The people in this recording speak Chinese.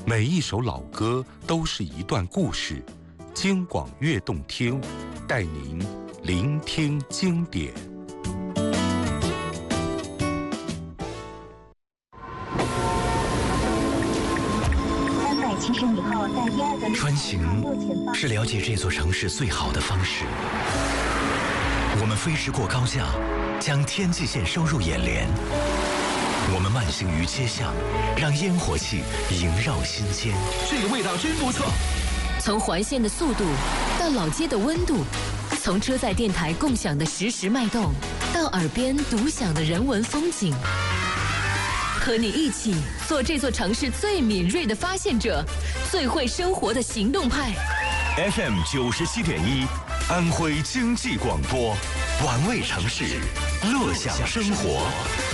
每一首老歌都是一段故事，京广乐动听，带您聆听经典。 穿行是了解这座城市最好的方式。我们飞驰过高架，将天际线收入眼帘。我们慢行于街巷，让烟火气萦绕心间。 这个味道真不错。 从环线的速度到老街的温度，从车载电台共享的实时脉动，到耳边独享的人文风景。和你一起做这座城市最敏锐的发现者，最会生活的行动派。 FM 97.1，安徽经济广播，玩味城市，乐享生活。